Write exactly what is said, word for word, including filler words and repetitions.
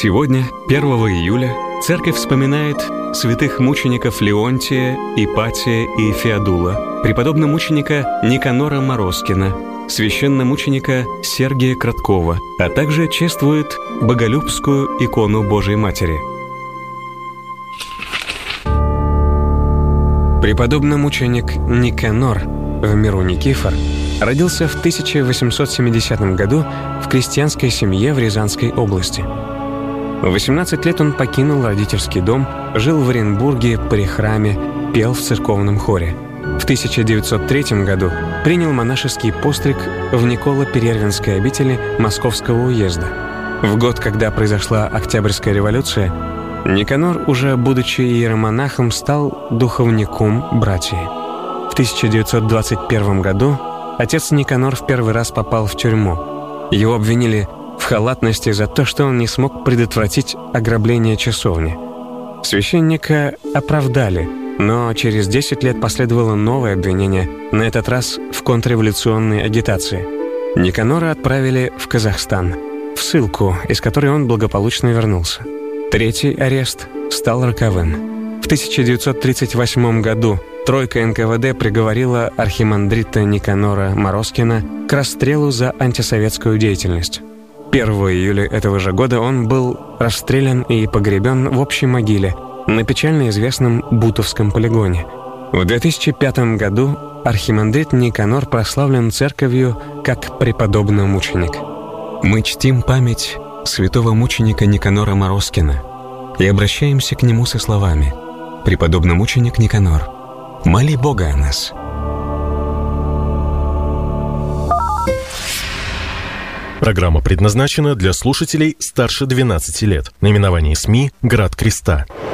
Сегодня, первого июля, Церковь вспоминает святых мучеников Леонтия, Ипатия и Феодула, преподобно-мученика Никанора Мороскина, священномученика Сергия Краткова, а также чествует Боголюбскую икону Божией Матери. Преподобно-мученик Никанор, в миру Никифор, родился в тысяча восемьсот семидесятом году в крестьянской семье в Рязанской области. В восемнадцать лет он покинул родительский дом, жил в Оренбурге при храме, пел в церковном хоре. В тысяча девятьсот третьем году принял монашеский постриг в Николо-Перервинской обители Московского уезда. В год, когда произошла Октябрьская революция, Никанор, уже будучи иеромонахом, стал духовником братьи. В тысяча девятьсот двадцать первом году отец Никанор в первый раз попал в тюрьму. Его обвинили в халатности за то, что он не смог предотвратить ограбление часовни. Священника оправдали, но через десять лет последовало новое обвинение, на этот раз в контрреволюционной агитации. Никанора отправили в Казахстан, в ссылку, из которой он благополучно вернулся. Третий арест стал роковым. В тысяча девятьсот тридцать восьмом году тройка эн ка вэ дэ приговорила архимандрита Никанора Мороскина к расстрелу за антисоветскую деятельность. первого июля этого же года он был расстрелян и погребен в общей могиле на печально известном Бутовском полигоне. В две тысячи пятом году архимандрит Никанор прославлен церковью как преподобно-мученик. Мы чтим память святого мученика Никанора Мороскина и обращаемся к нему со словами: «Преподобно-мученик Никанор, моли Бога о нас». Программа предназначена для слушателей старше двенадцати лет. Наименование СМИ «Град Креста».